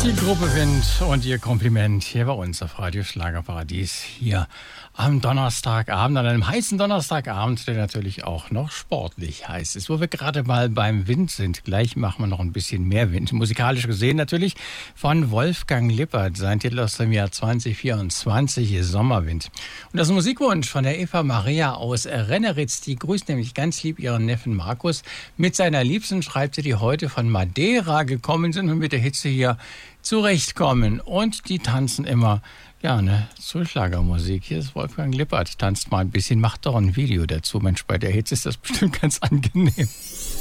Die Gruppe Wind und ihr Kompliment hier bei uns auf Radio Schlagerparadies hier am Donnerstagabend, an einem heißen Donnerstagabend, der natürlich auch noch sportlich heiß ist. Wo wir gerade mal beim Wind sind, gleich machen wir noch ein bisschen mehr Wind. Musikalisch gesehen natürlich von Wolfgang Lippert, sein Titel aus dem Jahr 2024, Sommerwind. Und das ist ein Musikwunsch von der Eva Maria aus Renneritz. Die grüßt nämlich ganz lieb ihren Neffen Markus. Mit seiner Liebsten schreibt sie, die heute von Madeira gekommen sind und mit der Hitze hier zurechtkommen. Und die tanzen immer gerne zur Schlagermusik. Hier ist Wolfgang Lippert, tanzt mal ein bisschen, macht doch ein Video dazu. Mensch, bei der Hitze ist das bestimmt ganz angenehm.